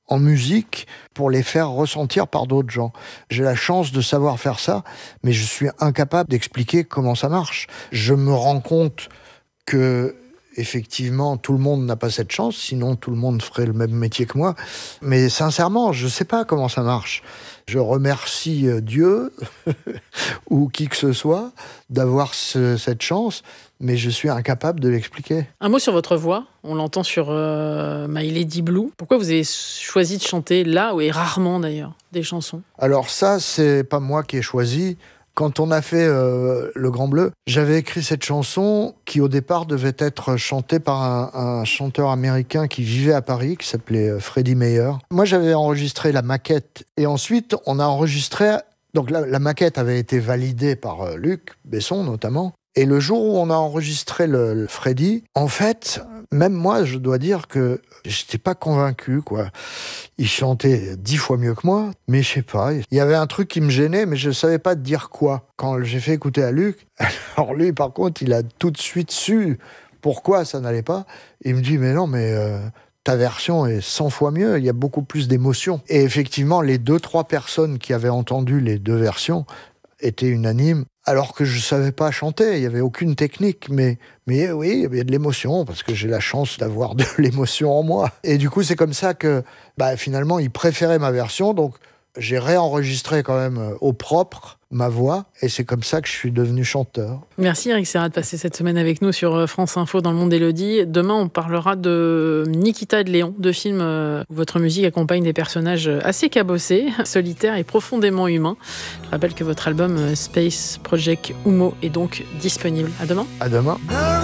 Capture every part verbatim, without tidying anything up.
en musique pour les faire ressentir par d'autres gens. J'ai la chance de savoir faire ça, mais je suis incapable d'expliquer comment ça marche. Je me rends compte que, effectivement, tout le monde n'a pas cette chance, sinon tout le monde ferait le même métier que moi. Mais sincèrement, je ne sais pas comment ça marche. Je remercie Dieu ou qui que ce soit d'avoir ce, cette chance, mais je suis incapable de l'expliquer. Un mot sur votre voix. On l'entend sur euh, My Lady Blue. Pourquoi vous avez choisi de chanter là, et rarement d'ailleurs, des chansons ? Alors ça, c'est pas moi qui ai choisi. Quand on a fait euh, Le Grand Bleu, j'avais écrit cette chanson qui au départ devait être chantée par un, un chanteur américain qui vivait à Paris, qui s'appelait Freddie Mayer. Moi, j'avais enregistré la maquette et ensuite on a enregistré... Donc la, la maquette avait été validée par euh, Luc Besson notamment. Et le jour où on a enregistré le, le Freddy, en fait, même moi, je dois dire que j'étais pas convaincu, quoi. Il chantait dix fois mieux que moi, mais je sais pas. Il y avait un truc qui me gênait, mais je savais pas dire quoi. Quand j'ai fait écouter à Luc, alors lui, par contre, il a tout de suite su pourquoi ça n'allait pas. Il me dit, mais non, mais... Euh, ta version est cent fois mieux, il y a beaucoup plus d'émotions. Et effectivement, les deux, trois personnes qui avaient entendu les deux versions étaient unanimes, alors que je ne savais pas chanter, il n'y avait aucune technique, mais, mais oui, il y avait de l'émotion, parce que j'ai la chance d'avoir de l'émotion en moi. Et du coup, c'est comme ça que bah, finalement, ils préféraient ma version, donc j'ai réenregistré quand même au propre ma voix, et c'est comme ça que je suis devenu chanteur. Merci Eric Serra de passer cette semaine avec nous sur France Info dans le Monde d'Élodie. Demain, on parlera de Nikita et de Léon, deux films où votre musique accompagne des personnages assez cabossés, solitaires et profondément humains. Je rappelle que votre album Space Project Humo est donc disponible. À demain. À demain.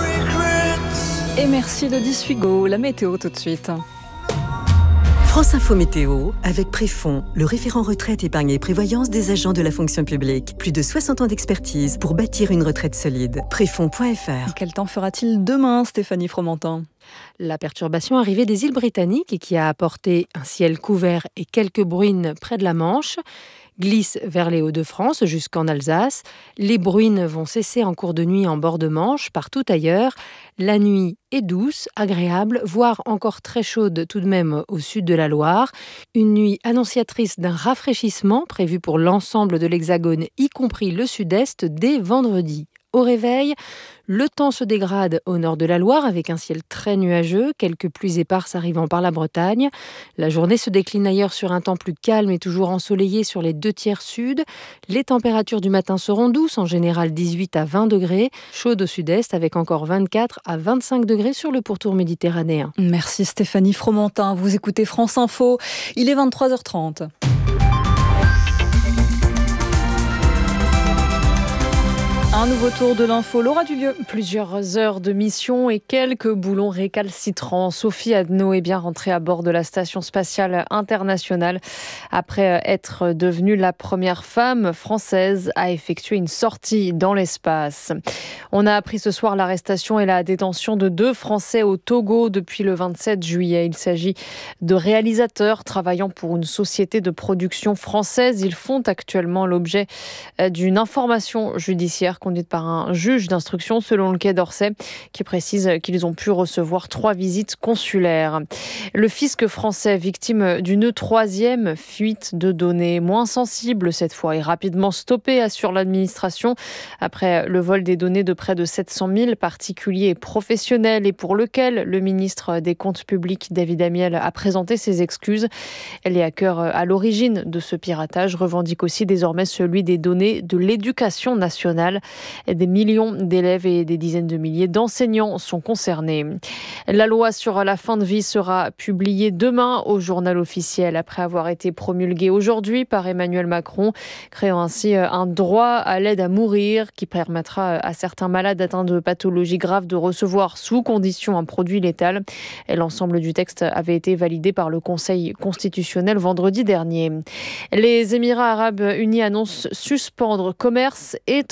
Et merci de Dissuigo, la météo tout de suite. France Info Météo, avec Préfond, le référent retraite, épargne et prévoyance des agents de la fonction publique. Plus de soixante ans d'expertise pour bâtir une retraite solide. Préfond point f r. Quel temps fera-t-il demain, Stéphanie Fromentin ? La perturbation arrivée des îles Britanniques et qui a apporté un ciel couvert et quelques bruines près de la Manche glisse vers les Hauts-de-France jusqu'en Alsace. Les bruines vont cesser en cours de nuit en bord de Manche. Partout ailleurs, la nuit est douce, agréable, voire encore très chaude tout de même au sud de la Loire. Une nuit annonciatrice d'un rafraîchissement prévu pour l'ensemble de l'Hexagone, y compris le sud-est, dès vendredi. Au réveil, le temps se dégrade au nord de la Loire avec un ciel très nuageux, quelques pluies éparses arrivant par la Bretagne. La journée se décline ailleurs sur un temps plus calme et toujours ensoleillé sur les deux tiers sud. Les températures du matin seront douces, en général dix-huit à vingt degrés, chaudes au sud-est avec encore vingt-quatre à vingt-cinq degrés sur le pourtour méditerranéen. Merci Stéphanie Fromentin, vous écoutez France Info, il est vingt-trois heures trente. Un nouveau tour de l'info, Laura Dulieu. Plusieurs heures de mission et quelques boulons récalcitrants. Sophie Adno est bien rentrée à bord de la Station spatiale internationale après être devenue la première femme française à effectuer une sortie dans l'espace. On a appris ce soir l'arrestation et la détention de deux Français au Togo depuis le vingt-sept juillet. Il s'agit de réalisateurs travaillant pour une société de production française. Ils font actuellement l'objet d'une information judiciaire conduite par un juge d'instruction selon le Quai d'Orsay qui précise qu'ils ont pu recevoir trois visites consulaires. Le fisc français, victime d'une troisième fuite de données, moins sensible cette fois et rapidement stoppée, assure l'administration après le vol des données de près de sept cent mille particuliers et professionnels et pour lequel le ministre des Comptes publics David Amiel a présenté ses excuses. Les hackers à l'origine de ce piratage revendiquent aussi désormais celui des données de l'éducation nationale. Des millions d'élèves et des dizaines de milliers d'enseignants sont concernés. La loi sur la fin de vie sera publiée demain au journal officiel après avoir été promulguée aujourd'hui par Emmanuel Macron, créant ainsi un droit à l'aide à mourir qui permettra à certains malades atteints de pathologies graves de recevoir sous condition un produit létal. L'ensemble du texte avait été validé par le Conseil constitutionnel vendredi dernier. Les Émirats arabes unis annoncent suspendre commerce et transactions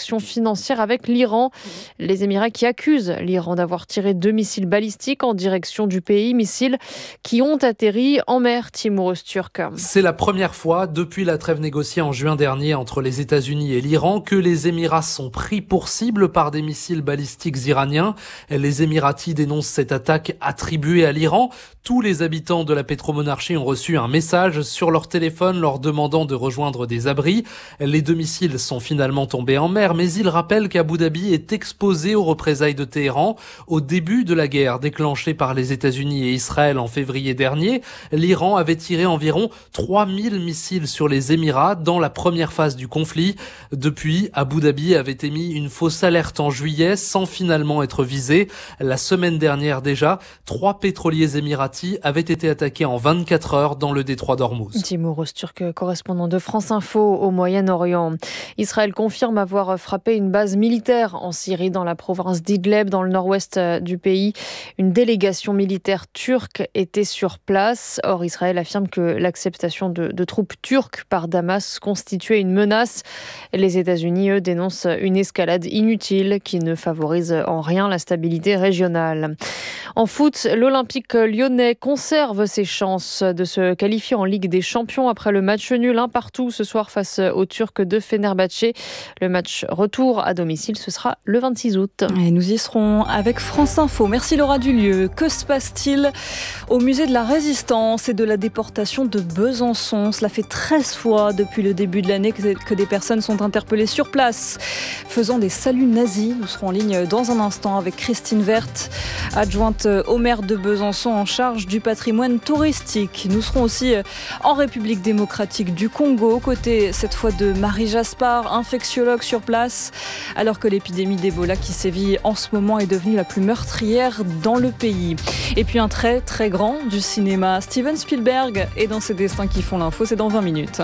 sanctions financières avec l'Iran. Les Émirats qui accusent l'Iran d'avoir tiré deux missiles balistiques en direction du pays, missiles qui ont atterri en mer, Timur Öztürk. C'est la première fois depuis la trêve négociée en juin dernier entre les États-Unis et l'Iran que les Émirats sont pris pour cible par des missiles balistiques iraniens. Les Émiratis dénoncent cette attaque attribuée à l'Iran. Tous les habitants de la pétromonarchie ont reçu un message sur leur téléphone leur demandant de rejoindre des abris. Les deux missiles sont finalement tombés en mer, mais ils rappellent qu'Abu Dhabi est exposé aux représailles de Téhéran. Au début de la guerre déclenchée par les États-Unis et Israël en février dernier, l'Iran avait tiré environ trois mille missiles sur les Émirats dans la première phase du conflit. Depuis, Abu Dhabi avait émis une fausse alerte en juillet sans finalement être visé. La semaine dernière déjà, trois pétroliers émiratis avaient été attaqués en vingt-quatre heures dans le détroit d'Ormuz. Timur Öztürk, correspondant de France Info au Moyen-Orient. Israël confirme avoir frappé une base militaire en Syrie, dans la province d'Idleb, dans le nord-ouest du pays. Une délégation militaire turque était sur place. Or, Israël affirme que l'acceptation de, de troupes turques par Damas constituait une menace. Les États-Unis, eux, dénoncent une escalade inutile qui ne favorise en rien la stabilité régionale. En foot, l'Olympique lyonnais conserve ses chances de se qualifier en Ligue des Champions après le match nul un partout ce soir face aux Turcs de Fenerbahçe. Le match retour à domicile, ce sera le vingt-six août. Et nous y serons avec France Info. Merci Laura Dulieu. Que se passe-t-il au musée de la Résistance et de la déportation de Besançon? Cela fait treize fois depuis le début de l'année que des personnes sont interpellées sur place, faisant des saluts nazis. Nous serons en ligne dans un instant avec Christine Werth, adjointe au maire de Besançon en charge du patrimoine touristique. Nous serons aussi en République démocratique du Congo, aux côtés cette fois de Marie Jaspard, infectiologue sur place, alors que l'épidémie d'Ebola qui sévit en ce moment est devenue la plus meurtrière dans le pays. Et puis un très très grand du cinéma, Steven Spielberg, est dans ses destins qui font l'info, c'est dans vingt minutes.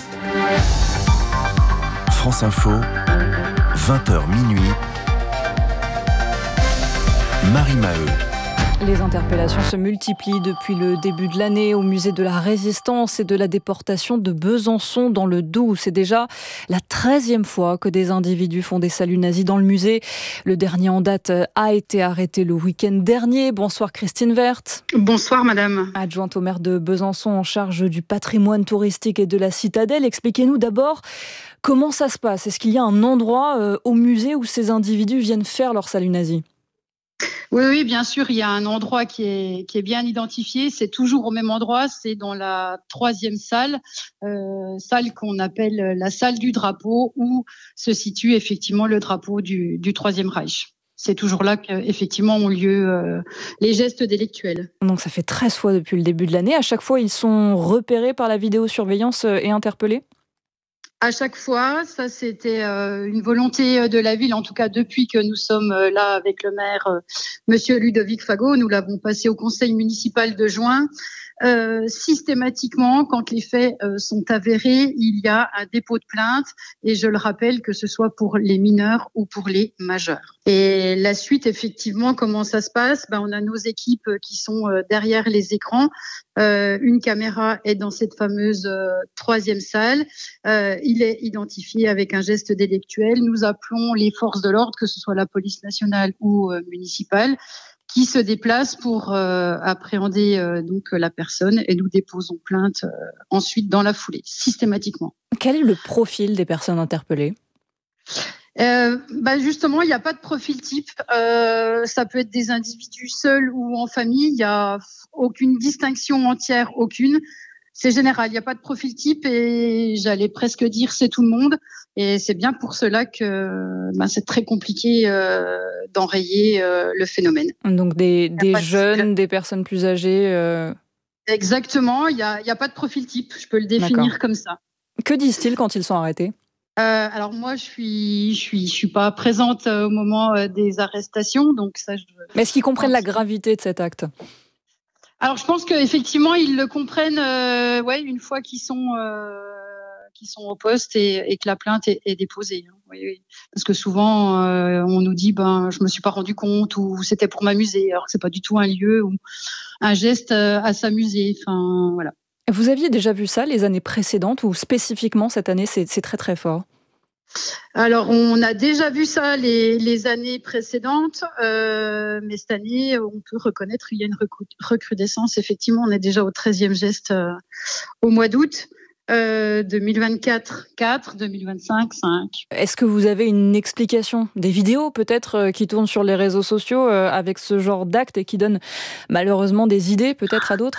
France Info, vingt heures minuit, Marie Maheu. Les interpellations se multiplient depuis le début de l'année au musée de la Résistance et de la déportation de Besançon dans le Doubs. C'est déjà la treizième fois que des individus font des saluts nazis dans le musée. Le dernier en date a été arrêté le week-end dernier. Bonsoir Christine Werth. Bonsoir madame. Adjointe au maire de Besançon en charge du patrimoine touristique et de la citadelle. Expliquez-nous d'abord comment ça se passe. Est-ce qu'il y a un endroit euh, au musée où ces individus viennent faire leur salut nazi ? Oui, oui, bien sûr, il y a un endroit qui est, qui est bien identifié. C'est toujours au même endroit, c'est dans la troisième salle, euh, salle qu'on appelle la salle du drapeau, où se situe effectivement le drapeau du, du Troisième Reich. C'est toujours là qu'effectivement ont lieu euh, les gestes délictuels. Donc ça fait treize fois depuis le début de l'année. À chaque fois, ils sont repérés par la vidéosurveillance et interpellés ? À chaque fois, ça c'était euh, une volonté de la ville, en tout cas depuis que nous sommes euh, là avec le maire, euh, Monsieur Ludovic Fagot. Nous l'avons passé au conseil municipal de juin. Euh, systématiquement, quand les faits euh, sont avérés, il y a un dépôt de plainte, et je le rappelle, que ce soit pour les mineurs ou pour les majeurs. Et la suite, effectivement, comment ça se passe ? Ben, on a nos équipes qui sont euh, derrière les écrans. Euh, une caméra est dans cette fameuse euh, troisième salle. Euh, il est identifié avec un geste délictuel. Nous appelons les forces de l'ordre, que ce soit la police nationale ou euh, municipale, qui se déplacent pour euh, appréhender euh, donc la personne, et nous déposons plainte euh, ensuite dans la foulée, systématiquement. Quel est le profil des personnes interpellées ? Euh, bah justement, il n'y a pas de profil type. Euh, ça peut être des individus seuls ou en famille. Il n'y a aucune distinction entière, aucune. C'est général, il n'y a pas de profil type, et j'allais presque dire c'est tout le monde. Et c'est bien pour cela que ben, c'est très compliqué euh, d'enrayer euh, le phénomène. Donc des, des jeunes, de... des personnes plus âgées euh... Exactement, il n'y a, y a pas de profil type, je peux le définir D'accord. comme ça. Que disent-ils quand ils sont arrêtés ? Euh, alors moi, je suis, je suis, je suis pas présente au moment des arrestations, donc ça. Je... Mais est-ce qu'ils comprennent la gravité de cet acte ? Alors je pense qu'effectivement ils le comprennent, euh, ouais, une fois qu'ils sont, euh, qu'ils sont au poste et, et que la plainte est, est déposée. Hein. Oui, oui. Parce que souvent euh, on nous dit, ben je me suis pas rendu compte, ou c'était pour m'amuser, alors que c'est pas du tout un lieu ou un geste à s'amuser. Enfin voilà. Vous aviez déjà vu ça les années précédentes, ou spécifiquement cette année c'est, c'est très très fort ? Alors, on a déjà vu ça les, les années précédentes, euh, mais cette année, on peut reconnaître qu'il y a une recrudescence. Effectivement, on est déjà au treizième geste euh, au mois d'août. Euh, deux mille vingt-quatre, quatre, deux mille vingt-cinq, cinq. Est-ce que vous avez une explication, des vidéos peut-être euh, qui tournent sur les réseaux sociaux euh, avec ce genre d'actes et qui donnent malheureusement des idées peut-être à d'autres ?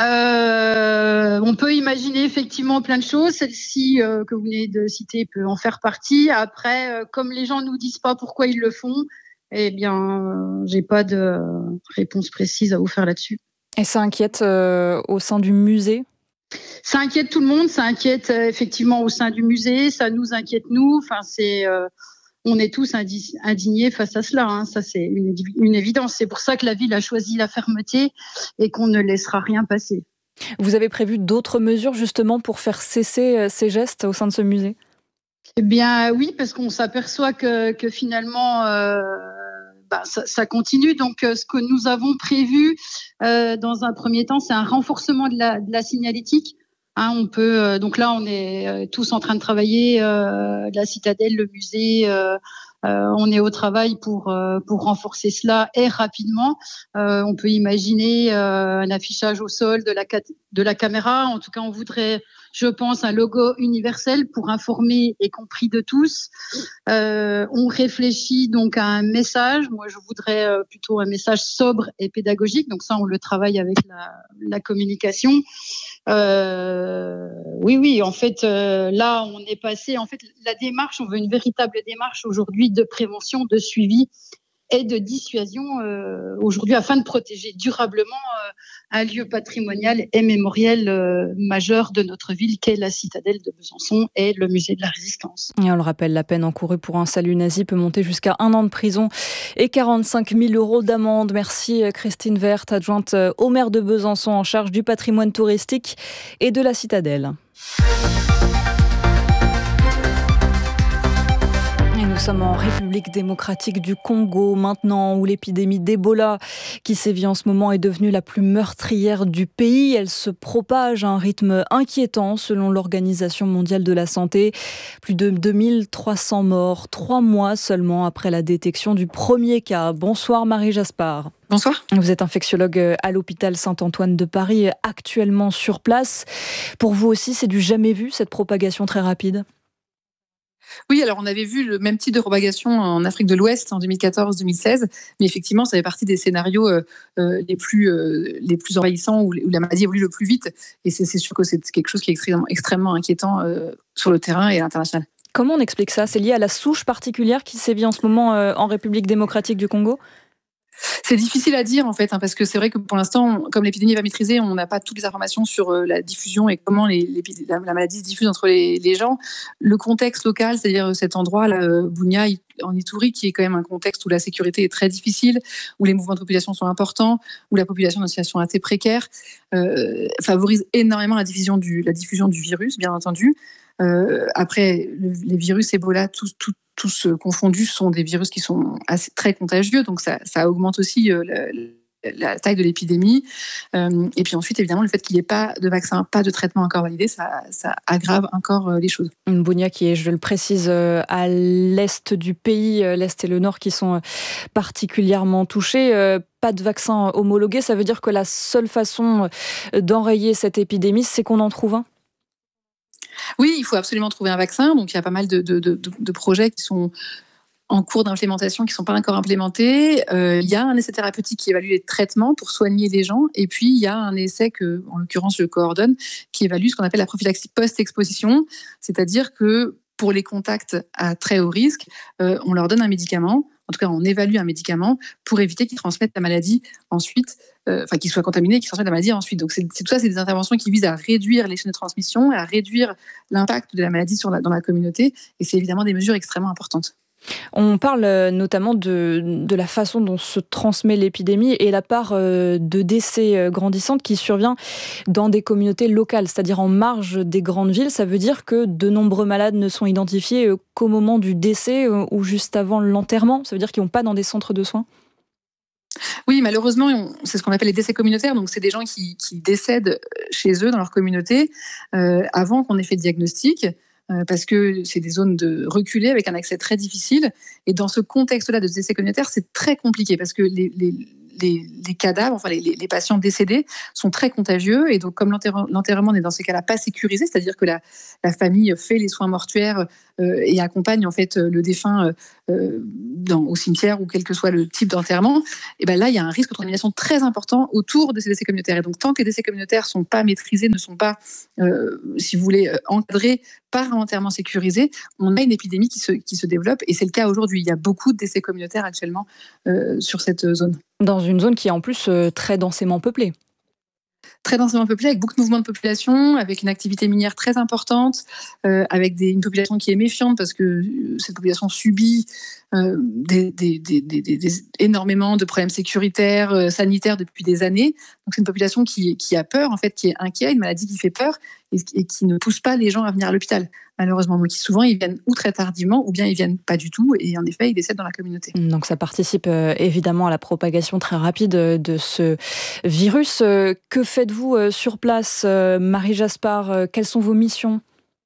Euh, on peut imaginer effectivement plein de choses. Celle-ci euh, que vous venez de citer peut en faire partie. Après, euh, comme les gens nous disent pas pourquoi ils le font, eh bien, euh, j'ai pas de réponse précise à vous faire là-dessus. Et ça inquiète euh, au sein du musée ? Ça inquiète tout le monde. Ça inquiète euh, effectivement au sein du musée. Ça nous inquiète nous. Enfin, c'est euh, on est tous indignés face à cela, hein. Ça c'est une, une évidence. C'est pour ça que la ville a choisi la fermeté et qu'on ne laissera rien passer. Vous avez prévu d'autres mesures justement pour faire cesser ces gestes au sein de ce musée ? Eh bien oui, parce qu'on s'aperçoit que, que finalement euh, bah, ça, ça continue. Donc euh, ce que nous avons prévu euh, dans un premier temps, c'est un renforcement de la, de la signalétique. Hein, on peut euh, donc là on est euh, tous en train de travailler, euh, la citadelle, le musée, euh, euh, on est au travail pour euh, pour renforcer cela et rapidement. Euh, on peut imaginer euh, un affichage au sol de la de la caméra. En tout cas, on voudrait, je pense, un logo universel pour informer et compris de tous. Euh, on réfléchit donc à un message. Moi, je voudrais euh, plutôt un message sobre et pédagogique. Donc ça, on le travaille avec la, la communication. Euh, oui, oui. En fait, euh, là, on est passé. En fait, la démarche, on veut une véritable démarche aujourd'hui de prévention, de suivi et de dissuasion euh, aujourd'hui afin de protéger durablement euh, un lieu patrimonial et mémoriel euh, majeur de notre ville qu'est la citadelle de Besançon et le musée de la Résistance. Et on le rappelle, la peine encourue pour un salut nazi peut monter jusqu'à un an de prison et quarante-cinq mille euros d'amende. Merci Christine Werth, adjointe au maire de Besançon en charge du patrimoine touristique et de la citadelle. Nous sommes en République démocratique du Congo maintenant, où l'épidémie d'Ebola qui sévit en ce moment est devenue la plus meurtrière du pays. Elle se propage à un rythme inquiétant selon l'Organisation mondiale de la santé. Plus de deux mille trois cents morts, trois mois seulement après la détection du premier cas. Bonsoir Marie Jaspard. Bonsoir. Vous êtes infectiologue à l'hôpital Saint-Antoine de Paris, actuellement sur place. Pour vous aussi, c'est du jamais vu, cette propagation très rapide ? Oui, alors on avait vu le même type de propagation en Afrique de l'Ouest en deux mille quatorze deux mille seize, mais effectivement, ça fait partie des scénarios euh, les, plus, euh, les plus envahissants où, où la maladie évolue le plus vite. Et c'est, c'est sûr que c'est quelque chose qui est extrêmement, extrêmement inquiétant euh, sur le terrain et à l'international. Comment on explique ça ? C'est lié à la souche particulière qui sévit en ce moment euh, en République démocratique du Congo ? C'est difficile à dire en fait, hein, parce que c'est vrai que pour l'instant, comme l'épidémie n'est pas maîtrisée, on n'a pas toutes les informations sur euh, la diffusion et comment les, la, la maladie se diffuse entre les, les gens. Le contexte local, c'est-à-dire cet endroit, là, Bunia, en Ituri, qui est quand même un contexte où la sécurité est très difficile, où les mouvements de population sont importants, où la population est dans une situation assez précaire, euh, favorise énormément la diffusion du, la diffusion du virus, bien entendu. Euh, après, le, les virus Ebola, tous, tous, tous confondus, sont des virus qui sont assez, très contagieux, donc ça, ça augmente aussi euh, la, la taille de l'épidémie. Euh, et puis ensuite, évidemment, le fait qu'il n'y ait pas de vaccin, pas de traitement encore validé, ça, ça aggrave encore euh, les choses. Bunia, qui est, je le précise, euh, à l'est du pays, euh, l'est et le nord qui sont euh, particulièrement touchés. Euh, pas de vaccin homologué, ça veut dire que la seule façon d'enrayer cette épidémie, c'est qu'on en trouve un ? Oui, il faut absolument trouver un vaccin. Donc, il y a pas mal de, de, de, de projets qui sont en cours d'implémentation, qui ne sont pas encore implémentés. Euh, il y a un essai thérapeutique qui évalue les traitements pour soigner les gens. Et puis, il y a un essai que, en l'occurrence, je coordonne, qui évalue ce qu'on appelle la prophylaxie post-exposition. C'est-à-dire que pour les contacts à très haut risque, euh, on leur donne un médicament. En tout cas, on évalue un médicament pour éviter qu'ils transmettent la maladie ensuite, euh, enfin qu'ils soient contaminés et qu'ils transmettent la maladie ensuite. Donc, c'est, c'est, tout ça, c'est des interventions qui visent à réduire les chaînes de transmission, à réduire l'impact de la maladie sur la, dans la communauté. Et c'est évidemment des mesures extrêmement importantes. On parle notamment de, de la façon dont se transmet l'épidémie et la part de décès grandissante qui survient dans des communautés locales, c'est-à-dire en marge des grandes villes. Ça veut dire que de nombreux malades ne sont identifiés qu'au moment du décès ou juste avant l'enterrement. Ça veut dire qu'ils ne vont pas dans des centres de soins ? Oui, malheureusement, c'est ce qu'on appelle les décès communautaires. Donc, c'est des gens qui, qui décèdent chez eux, dans leur communauté, euh, avant qu'on ait fait de diagnostic. euh, parce que c'est des zones de reculées avec un accès très difficile. Et dans ce contexte-là de décès communautaire, c'est très compliqué parce que les, les Les, les cadavres, enfin les, les patients décédés sont très contagieux et donc comme l'enterre, l'enterrement n'est dans ces cas-là pas sécurisé, c'est-à-dire que la, la famille fait les soins mortuaires euh, et accompagne en fait le défunt euh, dans, au cimetière ou quel que soit le type d'enterrement, et ben là il y a un risque de contamination très important autour de ces décès communautaires. Et donc tant que les décès communautaires sont pas maîtrisés, ne sont pas, euh, si vous voulez, encadrés par un enterrement sécurisé, on a une épidémie qui se, qui se développe et c'est le cas aujourd'hui. Il y a beaucoup de décès communautaires actuellement euh, sur cette zone. Dans une zone qui est en plus euh, très densément peuplée. Très densément peuplée, avec beaucoup de mouvements de population, avec une activité minière très importante, euh, avec des, une population qui est méfiante parce que cette population subit euh, des, des, des, des, des, énormément de problèmes sécuritaires, euh, sanitaires depuis des années. Donc c'est une population qui, qui a peur, en fait, qui est inquiète, une maladie qui fait peur et, et qui ne pousse pas les gens à venir à l'hôpital, malheureusement. Donc souvent, ils viennent ou très tardivement ou bien ils viennent pas du tout et en effet, ils décèdent dans la communauté. Donc ça participe euh, évidemment à la propagation très rapide de ce virus. Euh, que faites-vous euh, sur place, euh, Marie Jaspard? euh, Quelles sont vos missions?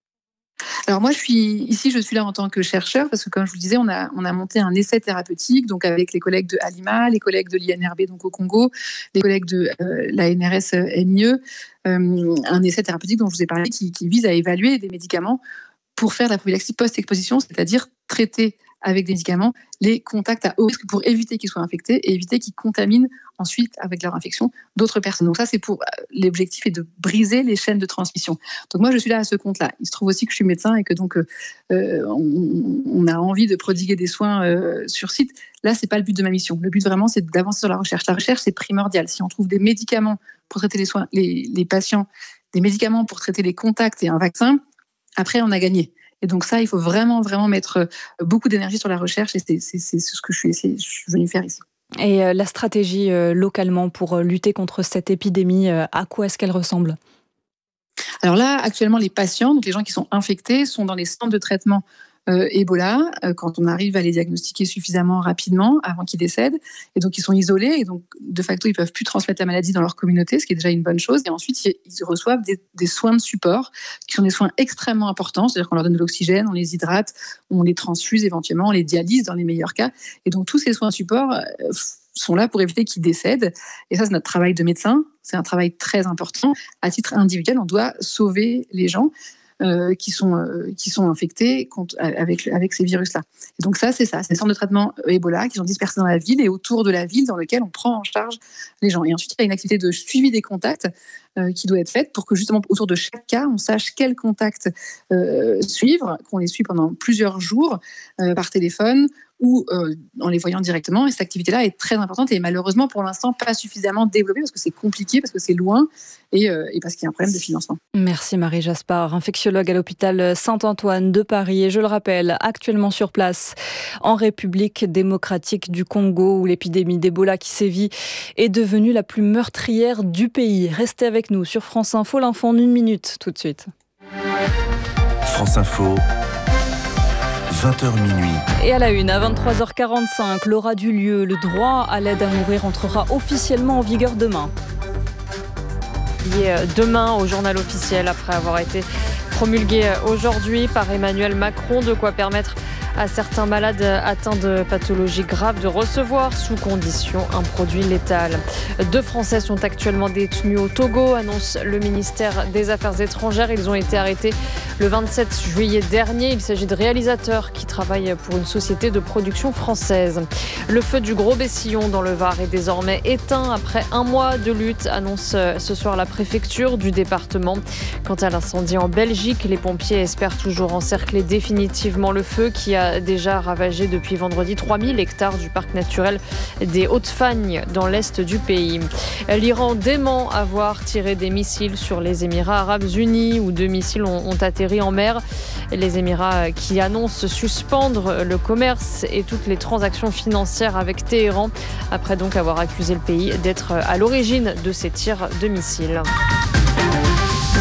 Alors moi, je suis ici, je suis là en tant que chercheur parce que, comme je vous le disais, on a, on a monté un essai thérapeutique donc avec les collègues de Alima, les collègues de l'I N R B donc au Congo, les collègues de euh, l'A N R S M I E, euh, un essai thérapeutique dont je vous ai parlé qui, qui vise à évaluer des médicaments pour faire de la prophylaxie post-exposition, c'est-à-dire traiter avec des médicaments les contacts à haut risque pour éviter qu'ils soient infectés et éviter qu'ils contaminent ensuite avec leur infection d'autres personnes. Donc ça, c'est pour l'objectif est de briser les chaînes de transmission. Donc moi, je suis là à ce compte-là. Il se trouve aussi que je suis médecin et que donc euh, on, on a envie de prodiguer des soins euh, sur site. Là, c'est pas le but de ma mission. Le but vraiment, c'est d'avancer sur la recherche. La recherche, c'est primordial. Si on trouve des médicaments pour traiter les soins, les, les patients, des médicaments pour traiter les contacts et un vaccin, après, on a gagné. Et donc ça, il faut vraiment, vraiment mettre beaucoup d'énergie sur la recherche et c'est, c'est, c'est ce que je suis, je suis venue faire ici. Et euh, la stratégie euh, localement pour euh, lutter contre cette épidémie, euh, à quoi est-ce qu'elle ressemble ? Alors là, actuellement, les patients, donc les gens qui sont infectés, sont dans les centres de traitement euh, Ebola, euh, quand on arrive à les diagnostiquer suffisamment rapidement avant qu'ils décèdent. Et donc, ils sont isolés et donc, de facto, ils ne peuvent plus transmettre la maladie dans leur communauté, ce qui est déjà une bonne chose. Et ensuite, ils reçoivent des, des soins de support qui sont des soins extrêmement importants. C'est-à-dire qu'on leur donne de l'oxygène, on les hydrate, on les transfuse éventuellement, on les dialyse dans les meilleurs cas. Et donc, tous ces soins de support euh, sont là pour éviter qu'ils décèdent. Et ça, c'est notre travail de médecin. C'est un travail très important. À titre individuel, on doit sauver les gens euh, qui, sont, euh, qui sont infectés contre, avec, avec ces virus-là. Et donc ça, c'est ça. C'est les centres de traitement Ebola qui sont dispersés dans la ville et autour de la ville dans lequel on prend en charge les gens. Et ensuite, il y a une activité de suivi des contacts euh, qui doit être faite pour que justement, autour de chaque cas, on sache quels contacts euh, suivre, qu'on les suit pendant plusieurs jours euh, par téléphone ou euh, en les voyant directement. Et cette activité-là est très importante et malheureusement, pour l'instant, pas suffisamment développée parce que c'est compliqué, parce que c'est loin et, euh, et parce qu'il y a un problème de financement. Merci Marie Jaspard, infectiologue à l'hôpital Saint-Antoine de Paris. Et je le rappelle, actuellement sur place en République démocratique du Congo, où l'épidémie d'Ebola qui sévit est devenue la plus meurtrière du pays. Restez avec nous sur France Info, l'info en une minute, tout de suite. France Info. vingt heures minuit. Et à la une, à vingt-trois heures quarante-cinq, Laura Dulieu, le droit à l'aide à mourir entrera officiellement en vigueur demain. Demain au journal officiel, après avoir été promulgué aujourd'hui par Emmanuel Macron, de quoi permettre à certains malades atteints de pathologies graves de recevoir sous condition un produit létal. Deux Français sont actuellement détenus au Togo, annonce le ministère des Affaires étrangères. Ils ont été arrêtés le vingt-sept juillet dernier. Il s'agit de réalisateurs qui travaillent pour une société de production française. Le feu du Gros Bessillon dans le Var est désormais éteint après un mois de lutte, annonce ce soir la préfecture du département. Quant à l'incendie en Belgique, les pompiers espèrent toujours encercler définitivement le feu qui a déjà ravagé depuis vendredi trois mille hectares du parc naturel des Hautes-Fagnes dans l'est du pays. L'Iran dément avoir tiré des missiles sur les Émirats arabes unis où deux missiles ont, ont atterri en mer. Les Émirats qui annoncent suspendre le commerce et toutes les transactions financières avec Téhéran après donc avoir accusé le pays d'être à l'origine de ces tirs de missiles.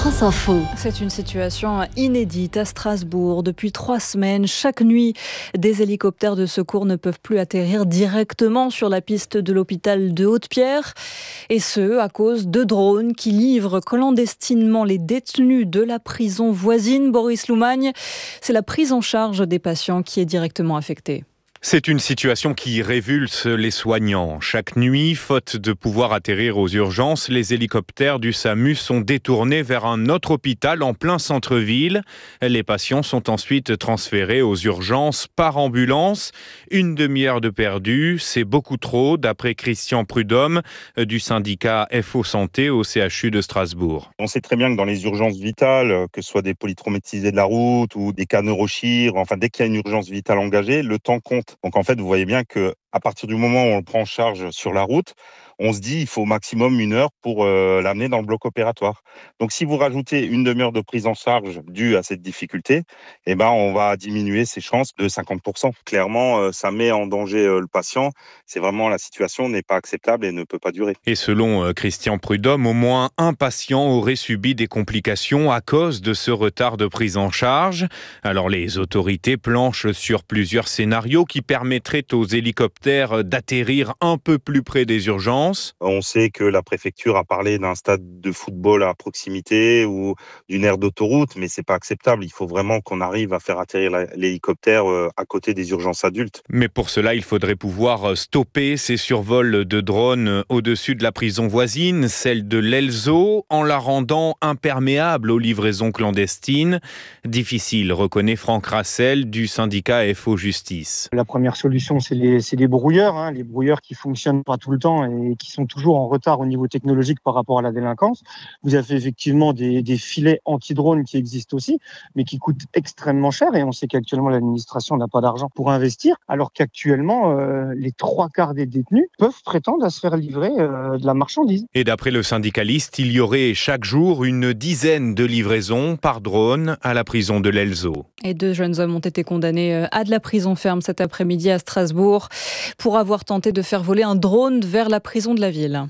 France Info. C'est une situation inédite à Strasbourg. Depuis trois semaines, chaque nuit, des hélicoptères de secours ne peuvent plus atterrir directement sur la piste de l'hôpital de Haute-Pierre. Et ce, à cause de drones qui livrent clandestinement les détenus de la prison voisine. Boris Loumagne, c'est la prise en charge des patients qui est directement affectée. C'est une situation qui révulse les soignants. Chaque nuit, faute de pouvoir atterrir aux urgences, les hélicoptères du SAMU sont détournés vers un autre hôpital en plein centre-ville. Les patients sont ensuite transférés aux urgences par ambulance. Une demi-heure de perdu, c'est beaucoup trop, d'après Christian Prudhomme du syndicat F O Santé au C H U de Strasbourg. On sait très bien que dans les urgences vitales, que ce soit des polytraumatisés de la route ou des cas neurochir, enfin dès qu'il y a une urgence vitale engagée, le temps compte. Donc en fait, vous voyez bien que à partir du moment où on le prend en charge sur la route, on se dit il faut au maximum une heure pour euh, l'amener dans le bloc opératoire. Donc si vous rajoutez une demi-heure de prise en charge due à cette difficulté, eh ben on va diminuer ses chances de cinquante pour cent. Clairement, euh, ça met en danger euh, le patient. C'est vraiment, la situation n'est pas acceptable et ne peut pas durer. Et selon euh, Christian Prudhomme, au moins un patient aurait subi des complications à cause de ce retard de prise en charge. Alors les autorités planchent sur plusieurs scénarios qui permettraient aux hélicoptères d'atterrir un peu plus près des urgences. On sait que la préfecture a parlé d'un stade de football à proximité ou d'une aire d'autoroute, mais c'est pas acceptable. Il faut vraiment qu'on arrive à faire atterrir l'hélicoptère à côté des urgences adultes. Mais pour cela, il faudrait pouvoir stopper ces survols de drones au-dessus de la prison voisine, celle de l'Elzo, en la rendant imperméable aux livraisons clandestines. Difficile, reconnaît Franck Rassel du syndicat F O Justice. La première solution, c'est les, c'est les brouilleurs, hein, les brouilleurs qui fonctionnent pas tout le temps et qui sont toujours en retard au niveau technologique par rapport à la délinquance. Vous avez effectivement des, des filets anti-drones qui existent aussi, mais qui coûtent extrêmement cher et on sait qu'actuellement l'administration n'a pas d'argent pour investir, alors qu'actuellement euh, les trois quarts des détenus peuvent prétendre à se faire livrer euh, de la marchandise. Et d'après le syndicaliste, il y aurait chaque jour une dizaine de livraisons par drone à la prison de l'Elzo. Et deux jeunes hommes ont été condamnés à de la prison ferme cet après-midi à Strasbourg pour avoir tenté de faire voler un drone vers la prison de la ville.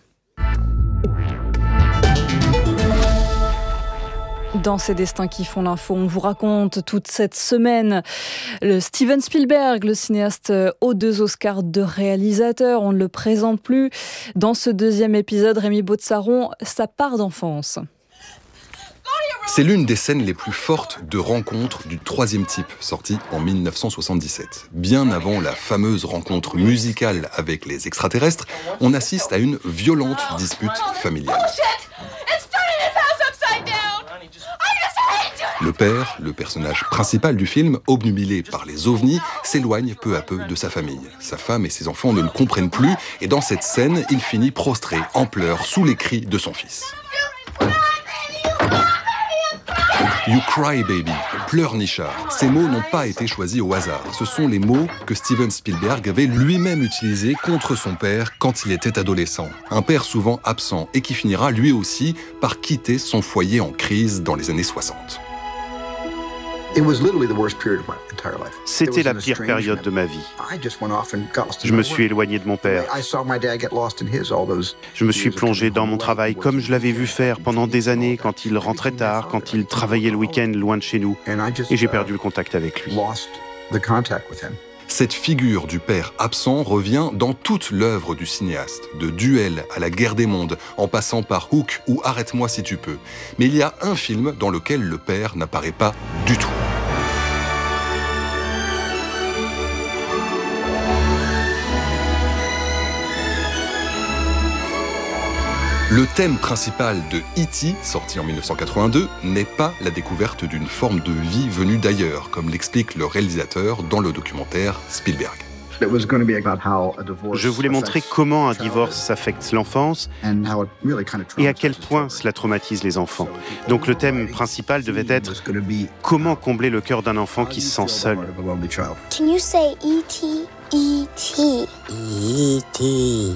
Dans ces destins qui font l'info, on vous raconte toute cette semaine le Steven Spielberg, le cinéaste aux deux Oscars de réalisateur. On ne le présente plus. Dans ce deuxième épisode, Rémi Baudsaron, sa part d'enfance. C'est l'une des scènes les plus fortes de Rencontre du troisième type, sortie en dix-neuf cent soixante-dix-sept. Bien avant la fameuse rencontre musicale avec les extraterrestres, on assiste à une violente dispute familiale. Le père, le personnage principal du film, obnubilé par les ovnis, s'éloigne peu à peu de sa famille. Sa femme et ses enfants ne le comprennent plus, et dans cette scène, il finit prostré, en pleurs, sous les cris de son fils. You cry baby, pleurnichard. Ces mots n'ont pas été choisis au hasard. Ce sont les mots que Steven Spielberg avait lui-même utilisés contre son père quand il était adolescent. Un père souvent absent et qui finira lui aussi par quitter son foyer en crise dans les années soixante. C'était la pire période de ma vie. Je me suis éloigné de mon père. Je me suis plongé dans mon travail comme je l'avais vu faire pendant des années quand il rentrait tard, quand il travaillait le week-end loin de chez nous. Et j'ai perdu le contact avec lui. Cette figure du père absent revient dans toute l'œuvre du cinéaste, de Duel à la guerre des mondes, en passant par Hook ou Arrête-moi si tu peux. Mais il y a un film dans lequel le père n'apparaît pas du tout. Le thème principal de E T, sorti en dix-neuf cent quatre-vingt-deux, n'est pas la découverte d'une forme de vie venue d'ailleurs, comme l'explique le réalisateur dans le documentaire Spielberg. Je voulais montrer comment un divorce affecte l'enfance et à quel point cela traumatise les enfants. Donc le thème principal devait être comment combler le cœur d'un enfant qui se sent seul. Can you say E T? E T. E T.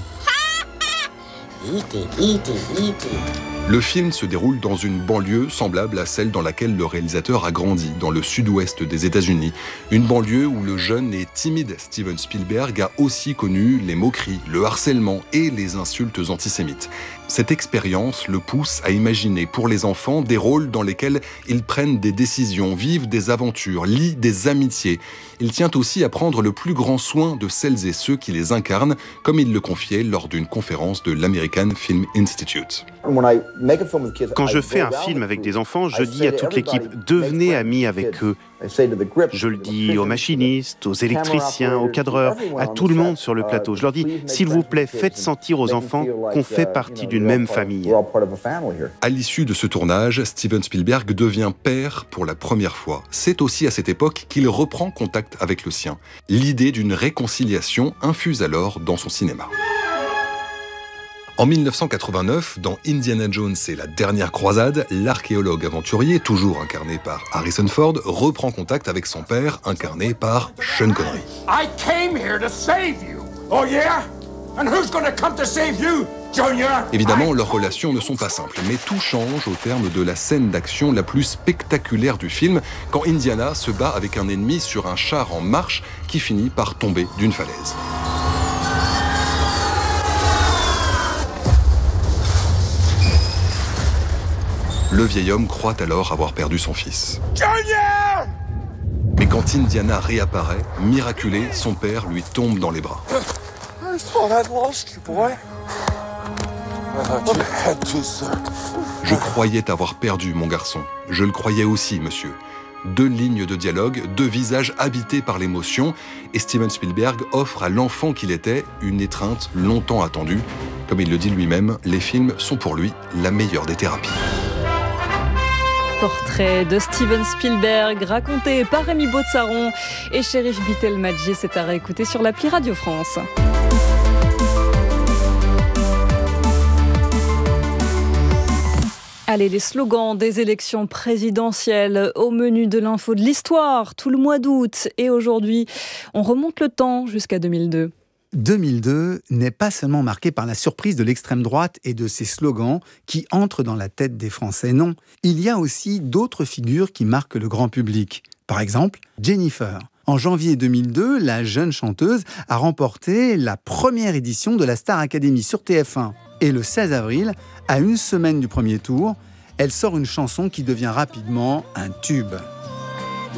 Le film se déroule dans une banlieue semblable à celle dans laquelle le réalisateur a grandi, dans le sud-ouest des États-Unis. Une banlieue où le jeune et timide Steven Spielberg a aussi connu les moqueries, le harcèlement et les insultes antisémites. Cette expérience le pousse à imaginer pour les enfants des rôles dans lesquels ils prennent des décisions, vivent des aventures, lient des amitiés. Il tient aussi à prendre le plus grand soin de celles et ceux qui les incarnent, comme il le confiait lors d'une conférence de l'American Film Institute. Quand je fais un film avec des enfants, je dis à toute l'équipe « devenez amis avec eux ». Je le dis aux machinistes, aux électriciens, aux cadreurs, à tout le monde sur le plateau. Je leur dis « s'il vous plaît, faites sentir aux enfants qu'on fait partie d'une même famille ». À l'issue de ce tournage, Steven Spielberg devient père pour la première fois. C'est aussi à cette époque qu'il reprend contact avec le sien. L'idée d'une réconciliation infuse alors dans son cinéma. En mille neuf cent quatre-vingt-neuf, dans Indiana Jones et la dernière croisade, l'archéologue aventurier, toujours incarné par Harrison Ford, reprend contact avec son père, incarné par Sean Connery. I came here to save you. Oh yeah? And who's gonna come to save you, Junior? Évidemment, leurs relations ne sont pas simples, mais tout change au terme de la scène d'action la plus spectaculaire du film, quand Indiana se bat avec un ennemi sur un char en marche qui finit par tomber d'une falaise. Le vieil homme croit alors avoir perdu son fils. Junior! Mais quand Indiana réapparaît, miraculé, son père lui tombe dans les bras. I thought I'd lost you, boy. I had to, sir. Je croyais t'avoir perdu, mon garçon. Je le croyais aussi, monsieur. Deux lignes de dialogue, deux visages habités par l'émotion, et Steven Spielberg offre à l'enfant qu'il était une étreinte longtemps attendue. Comme il le dit lui-même, les films sont pour lui la meilleure des thérapies. Portrait de Steven Spielberg, raconté par Rémi Baudsaron et Chérif Bitelmadji. C'est à réécouter sur l'appli Radio France. Allez, les slogans des élections présidentielles au menu de l'info de l'histoire, tout le mois d'août. Et aujourd'hui, on remonte le temps jusqu'à deux mille deux. deux mille deux n'est pas seulement marqué par la surprise de l'extrême droite et de ses slogans qui entrent dans la tête des Français. Non, il y a aussi d'autres figures qui marquent le grand public. Par exemple, Jennifer. En janvier deux mille deux, la jeune chanteuse a remporté la première édition de la Star Academy sur T F un. Et le seize avril, à une semaine du premier tour, elle sort une chanson qui devient rapidement un tube.